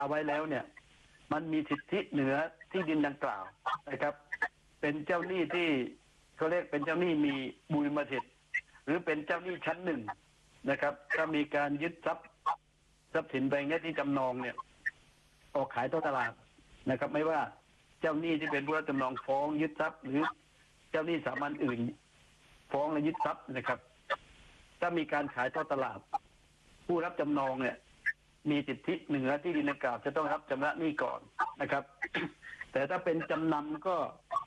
เอาไว้แล้วเนี่ยมันมีสิทธิเหนือที่ดินดังกล่าวนะครับเป็นเจ้าหนี้ที่เขาเรียกเป็นเจ้าหนี้มีบุญมาสิทธิ์หรือเป็นเจ้าหนี้ชั้นหนึ่งนะครับถ้ามีการยึดทรัพย์สินไปเงี้ยที่จำนองเนี่ยออกขายต่อตลาดนะครับไม่ว่าเจ้าหนี้ที่เป็นผู้รับจำนองฟ้องยึดทรัพย์หรือเจ้าหนี้สามัญอื่นฟ้องและยึดทรัพย์นะครับถ้ามีการขายต่อตลาดผู้รับจำนองเนี่ยมีสิทธิเหนือที่ดินดังกล่าวจะต้องรับชำระหนี้ก่อนนะครับ แต่ถ้าเป็นจำนำก็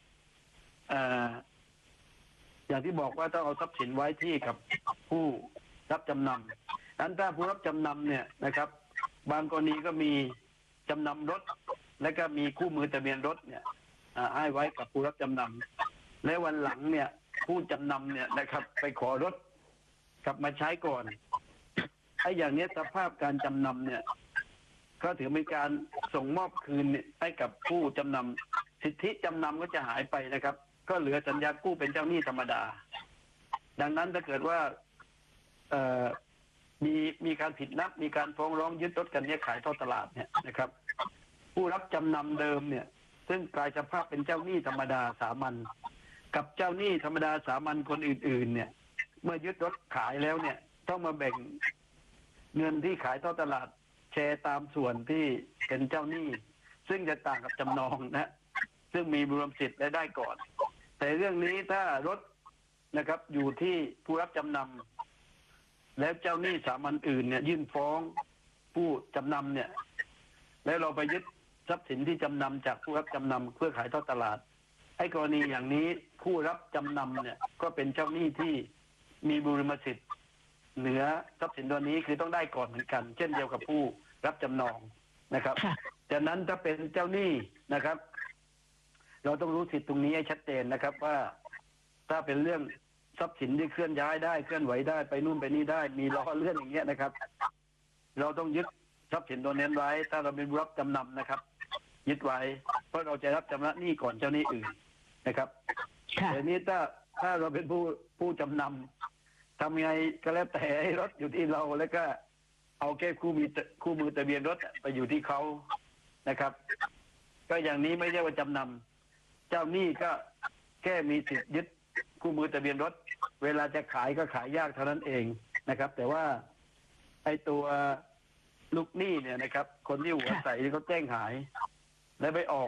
อย่างที่บอกว่าต้องเอาทรัพย์สินไว้ที่กับผู้รับจำนำดังนั้นถ้าผู้รับจำนำเนี่ยนะครับบางกรณีก็มีจำนำรถและก็มีคู่มือทะเบียนรถเนี่ยให้ไว้กับผู้รับจำนำและวันหลังเนี่ยผู้จำนำเนี่ยนะครับไปขอรถกลับมาใช้ก่อนไอ้อย่างนี้สภาพการจำนำเนี่ยก็ถือเป็นการส่งมอบคืนให้กับผู้จำนำสิทธิจำนำก็จะหายไปนะครับก็เหลือสัญญากู้เป็นเจ้าหนี้ธรรมดาดังนั้นถ้าเกิดว่ามีการผิดนัดมีการฟ้องร้องยึดรถกันเนี่ยขายทอดตลาดเนี่ยนะครับผู้รับจำนำเดิมเนี่ยซึ่งกลายสภาพเป็นเจ้าหนี้ธรรมดาสามัญกับเจ้าหนี้ธรรมดาสามัญคนอื่นๆเนี่ยเมื่อยึดรถขายแล้วเนี่ยต้องมาแบ่งเงินที่ขายทอดตลาดแชร์ตามส่วนที่เป็นเจ้าหนี้ซึ่งจะต่างกับจำนองนะซึ่งมีบุญสิทธิ์ได้ก่อนแต่เรื่องนี้ถ้ารถนะครับอยู่ที่ผู้รับจำนำแล้วเจ้าหนี้สามัญอื่นเนี่ยยื่นฟ้องผู้จำนำเนี่ยแล้วเราไปยึดทรัพย์สินที่จำนำจากผู้รับจำนำเพื่อขายทอดตลาดไอ้กรณีอย่างนี้ผู้รับจำนำเนี่ยก็เป็นเจ้าหนี้ที่มีบุญสิทธิ์เหนือทรัพย์สินตัวนี้คือต้องได้ก่อนเหมือนกันเช่นเดียวกับผู้รับจำนองนะครับจากนั้นถ้าเป็นเจ้าหนี้นะครับเราต้องรู้สิทธิ์ตรงนี้ให้ชัดเจนนะครับว่าถ้าเป็นเรื่องทรัพย์สินที่เคลื่อนย้ายได้เคลื่อนไหวได้ไปนู่นไปนี่ได้มีล้อเลื่อนอย่างเงี้ยนะครับเราต้องยึดทรัพย์สินตัวนี้ไว้ถ้าเราเป็นผู้รับจำนำนะครับยึดไว้เพราะเราจะรับชำระหนี้ก่อนเจ้าหนี้อื่นนะครับแต่นี้ถ้าเราเป็นผู้จำนำทำไงก็แล้วแต่ให้รถอยู่ที่เราแล้วก็เอาแค่คู่มือทะเบียนรถไปอยู่ที่เขานะครับก็อย่างนี้ไม่ใช่ว่าจำนำเจ้าหนี้ก็แค่มีสิทธิ์ยึดคู่มือทะเบียนรถเวลาจะขายก็ขายยากเท่านั้นเองนะครับแต่ว่าไอ้ตัวลูกหนี้เนี่ยนะครับคนที่หัวใสที่เขาแจ้งหายแล้วไปออก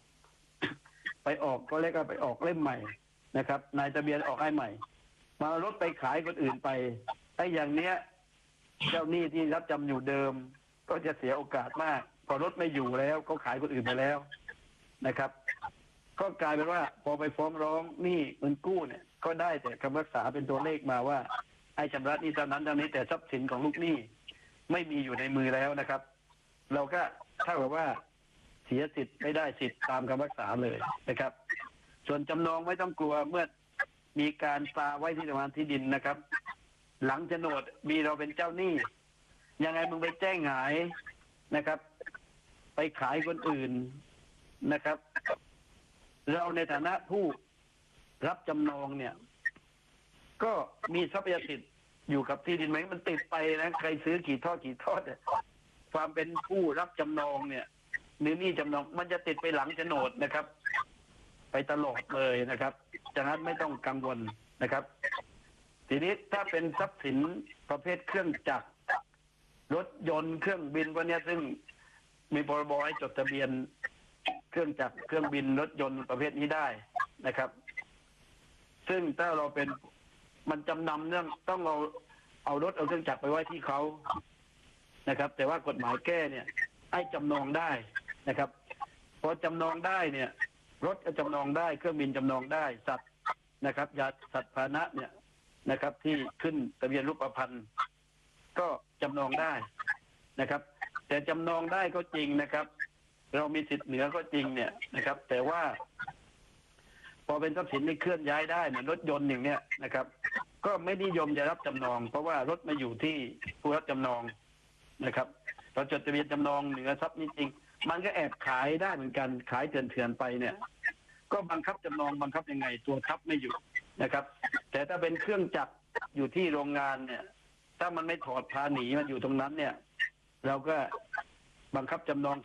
ก็เรียกว่าไปออกเล่มใหม่นะครับนายทะเบียนออกให้ใหม่มารถไปขายคนอื่นไปไอ้อย่างเนี้ยเจ้าหนี้ที่รับจำอยู่เดิมก็จะเสียโอกาสมากพอรถไม่อยู่แล้วก็ขายคนอื่นไปแล้วนะครับก็กลายเป็นว่าพอไปฟ้องร้องหนี้เงินกู้เนี่ยก็ได้แต่คำรักษาเป็นตัวเลขมาว่าไอ้ชำระหนี้เท่านั้นเท่านี้แต่ทรัพย์สินของลูกหนี้ไม่มีอยู่ในมือแล้วนะครับเราก็เท่ากับว่าเสียสิทธิ์ไม่ได้สิทธิ์ตามคำรักษาเลยนะครับส่วนจำนองไม่ต้องกลัวเมื่อมีการตราไว้ที่สำนักงานที่ดินนะครับหลังโฉนดมีเราเป็นเจ้าหนี้ยังไงมึงไปแจ้งหายนะครับไปขายคนอื่นนะครับเราในฐานะผู้รับจำนองเนี่ยก็มีทรัพยสิทธิ์อยู่กับที่ดินไหมมันติดไปนะใครซื้อกี่ทอดเนี่ยความเป็นผู้รับจำนองเนี่ยหรือหนี้จำนองมันจะติดไปหลังโฉนดนะครับไปตลอดเลยนะครับฉะนั้นไม่ต้องกังวลนะครับทีนี้ถ้าเป็นทรัพย์สินประเภทเครื่องจักรรถยนต์เครื่องบินพวกนี้ซึ่งมีพรบให้จดทะเบียนเครื่องจักรเครื่องบินรถยนต์ประเภทนี้ได้นะครับซึ่งถ้าเราเป็นมันจำนำเรื่องต้องเอารถเอาเครื่องจักรไปไว้ที่เขานะครับแต่ว่ากฎหมายแก้เนี่ยให้จำนองได้นะครับพอจำนองได้เนี่ยรถจำนองได้เครื่องบินจำนองได้สัตว์นะครับยาสัตว์พาหนะเนี่ยนะครับที่ขึ้นทะเบียนรูปพรรณก็จำนองได้นะครับแต่จำนองได้ก็จริงนะครับเรามีสิทธิ์เหนือก็จริงเนี่ยนะครับแต่ว่าพอเป็นทรัพย์สินที่เคลื่อนย้ายได้เหมือนรถยนต์อย่างเนี้ยนะครับก็ไม่นิยมจะรับจำนองเพราะว่ารถมาอยู่ที่ผู้รับจำนองนะครับเราจดทะเบียนจำนองเหนือทรัพย์นี้จริงมันก็แอบขายได้เหมือนกันขายเถื่อนๆไปเนี่ยก็บังคับจำนองบังคับยังไงตัวทับไม่อยู่นะครับแต่ถ้าเป็นเครื่องจักรอยู่ที่โรงงานเนี่ยถ้ามันไม่ถอดพาหนีมันอยู่ตรงนั้นเนี่ยเราก็บังคับจำนอง